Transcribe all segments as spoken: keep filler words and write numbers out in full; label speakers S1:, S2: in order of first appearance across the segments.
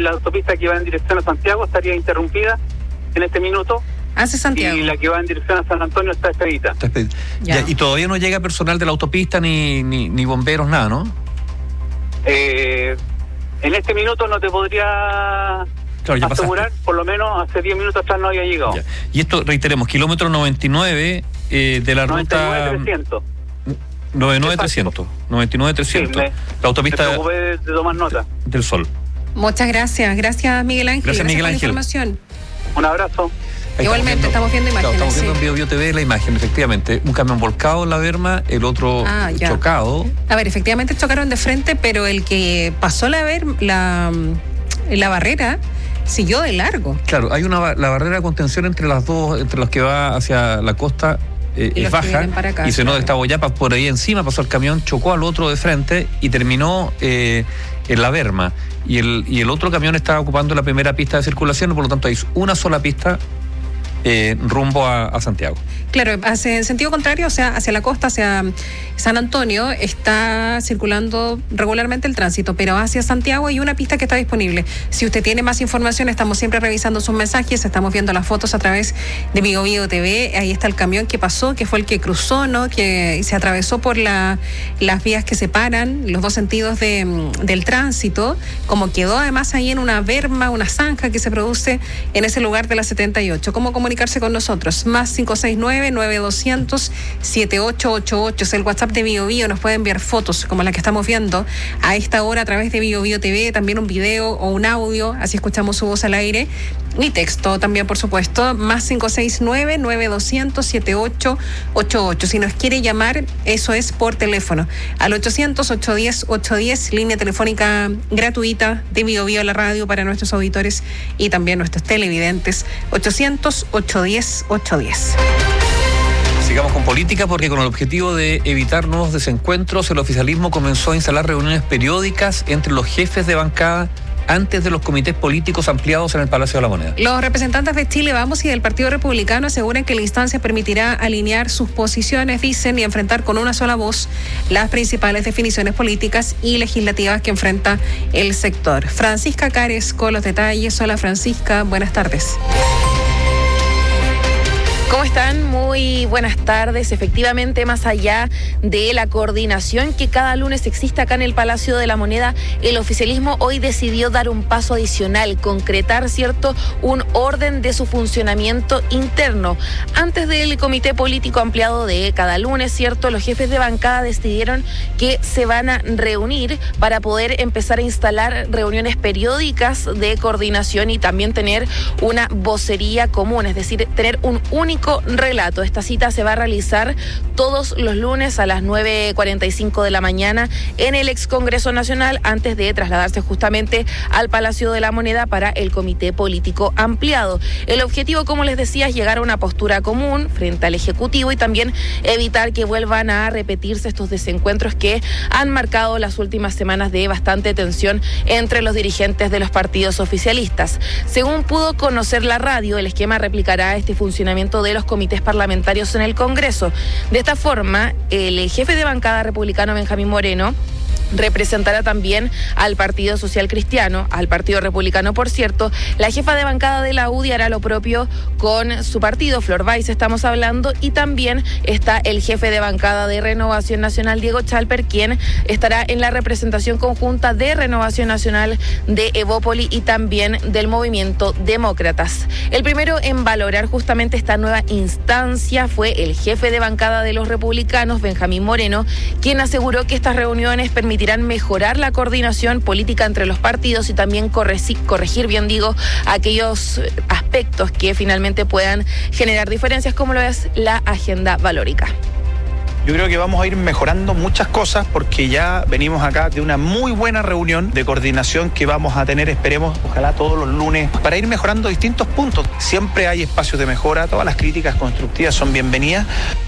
S1: la autopista que va en dirección a Santiago estaría interrumpida en este minuto.
S2: Hacia Santiago.
S1: Y la que va en dirección a San Antonio está expedita.
S3: Está expedita. Ya. Ya, y todavía no llega personal de la autopista, ni, ni, ni bomberos, nada, ¿no?
S1: Eh, en este minuto no te podría claro, asegurar, pasaste. Por lo menos hace diez minutos atrás no había llegado. Ya.
S3: Y esto, reiteremos, kilómetro noventa y nueve eh, de la
S1: noventa y nueve,
S3: ruta...
S1: trescientos.
S3: noventa y nueve trescientos. noventa y nueve trescientos. Sí, me,
S1: la
S3: autopista
S1: me preocupé de, de tomar nota.
S3: Del Sol.
S2: Muchas gracias. Gracias, Miguel Ángel.
S3: Gracias, Miguel Ángel.
S2: Por la información.
S1: Un abrazo.
S3: Ahí
S2: Igualmente, estamos viendo, estamos viendo imágenes.
S3: Claro, estamos viendo
S2: sí.
S3: en Bio Bio T V la imagen, efectivamente. Un camión volcado en la berma, el otro ah, chocado.
S2: A ver, efectivamente chocaron de frente, pero el que pasó la, ver, la, la barrera siguió de largo.
S3: Claro, hay una la barrera de contención entre las dos, entre los que va hacia la costa. Eh, es baja acá, y se nota esta boyapa por ahí encima, pasó el camión, chocó al otro de frente y terminó eh, en la berma. Y el, y el otro camión estaba ocupando la primera pista de circulación, por lo tanto hay una sola pista eh, rumbo a, a Santiago.
S2: Claro, hacia en sentido contrario, o sea, hacia la costa, hacia San Antonio, está circulando regularmente el tránsito, pero hacia Santiago hay una pista que está disponible. Si usted tiene más información, estamos siempre revisando sus mensajes, estamos viendo las fotos a través de Bio Bio T V, ahí está el camión que pasó, que fue el que cruzó, ¿no? Que se atravesó por la, las vías que separan los dos sentidos de, del tránsito, como quedó además ahí en una berma, una zanja que se produce en ese lugar de la setenta y ocho. ¿Cómo comunicarse con nosotros? Más cinco seis nueve, nueve dos cero cero, siete ocho ocho ocho, es el WhatsApp de Bio Bio, nos puede enviar fotos como la que estamos viendo a esta hora a través de Bio Bio T V, también un video o un audio, así escuchamos su voz al aire, y texto también, por supuesto, más cinco seis nueve, nueve dos cero cero, siete ocho ocho ocho. Si nos quiere llamar, eso es por teléfono, al ochocientos, ochocientos diez, ochocientos diez, línea telefónica gratuita de Bio Bio, la radio para nuestros auditores y también nuestros televidentes, ochocientos, ochocientos diez, ochocientos diez.
S3: Sigamos con política porque con el objetivo de evitar nuevos desencuentros, el oficialismo comenzó a instalar reuniones periódicas entre los jefes de bancada antes de los comités políticos ampliados en el Palacio de la Moneda.
S2: Los representantes de Chile Vamos y del Partido Republicano aseguran que la instancia permitirá alinear sus posiciones, dicen, y enfrentar con una sola voz las principales definiciones políticas y legislativas que enfrenta el sector. Francisca Cares con los detalles. Hola, Francisca, buenas tardes.
S4: ¿Cómo están? Muy buenas tardes. Efectivamente, más allá de la coordinación que cada lunes existe acá en el Palacio de la Moneda, el oficialismo hoy decidió dar un paso adicional, concretar, ¿cierto?, un orden de su funcionamiento interno. Antes del comité político ampliado de cada lunes, ¿cierto?, los jefes de bancada decidieron que se van a reunir para poder empezar a instalar reuniones periódicas de coordinación y también tener una vocería común, es decir, tener un único relato. Esta cita se va a realizar todos los lunes a las nueve cuarenta y cinco de la mañana en el ex Congreso Nacional, antes de trasladarse justamente al Palacio de la Moneda para el comité político ampliado. El objetivo, como les decía, es llegar a una postura común frente al Ejecutivo y también evitar que vuelvan a repetirse estos desencuentros que han marcado las últimas semanas de bastante tensión entre los dirigentes de los partidos oficialistas. Según pudo conocer la radio, el esquema replicará este funcionamiento de los comités parlamentarios en el Congreso. De esta forma, el jefe de bancada republicano Benjamín Moreno representará también al Partido Social Cristiano, al Partido Republicano, por cierto. La jefa de bancada de la U D I hará lo propio con su partido, Flor Báez estamos hablando, y también está el jefe de bancada de Renovación Nacional, Diego Chalper, quien estará en la representación conjunta de Renovación Nacional, de Evópoli y también del Movimiento Demócratas. El primero en valorar justamente esta nueva instancia fue el jefe de bancada de los republicanos, Benjamín Moreno, quien aseguró que estas reuniones permitirán mejorar la coordinación política entre los partidos y también corregir, corregir bien digo, aquellos aspectos que finalmente puedan generar diferencias, como lo es la agenda valórica.
S5: Yo creo que vamos a ir mejorando muchas cosas porque ya venimos acá de una muy buena reunión de coordinación que vamos a tener, esperemos, ojalá todos los lunes, para ir mejorando distintos puntos. Siempre hay espacios de mejora, todas las críticas constructivas son bienvenidas.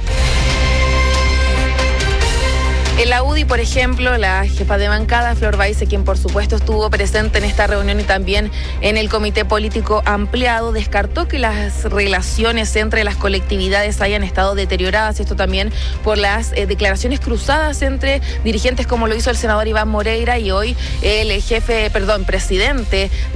S4: En la U D I, por ejemplo, la jefa de bancada, Flor Báez, quien por supuesto estuvo presente en esta reunión y también en el comité político ampliado, descartó que las relaciones entre las colectividades hayan estado deterioradas. Esto también por las eh, declaraciones cruzadas entre dirigentes, como lo hizo el senador Iván Moreira y hoy el jefe, perdón, presidente